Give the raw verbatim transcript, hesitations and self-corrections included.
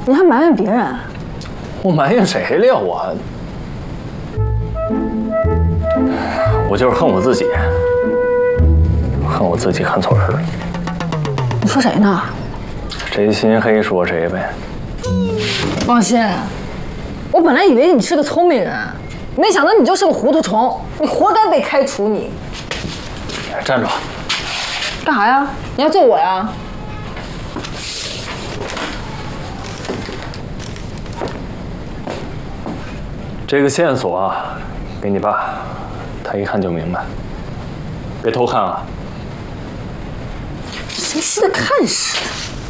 你还埋怨别人？ 我埋怨谁了呀？我，我就是恨我自己，恨我自己看错人了。 你说谁呢？ 谁心黑说谁呗。 王鑫，我本来以为你是个聪明人，没想到你就是个糊涂虫，你活该被开除你。 站住！ 干啥呀？你要揍我呀？ 这个线索啊，给你爸，他一看就明白。别偷看啊！ 谁稀得看似的。